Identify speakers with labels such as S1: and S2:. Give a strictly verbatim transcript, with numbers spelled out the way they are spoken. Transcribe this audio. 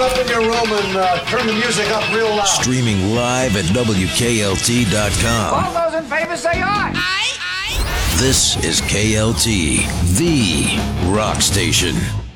S1: up in your room and uh, turn the music up real loud.
S2: Streaming live at W K L T dot com.
S3: All those in favor say aye.
S2: This is K L T, the rock station.